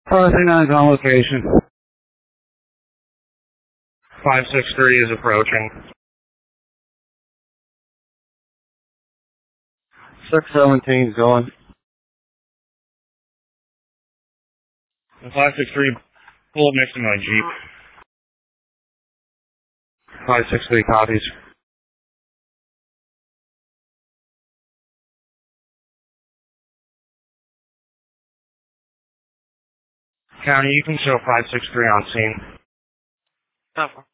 539's on location. 563 is approaching. 617's going. 563, pull next to my Jeep. 563 copies. County, you can show 563 on scene. Copy.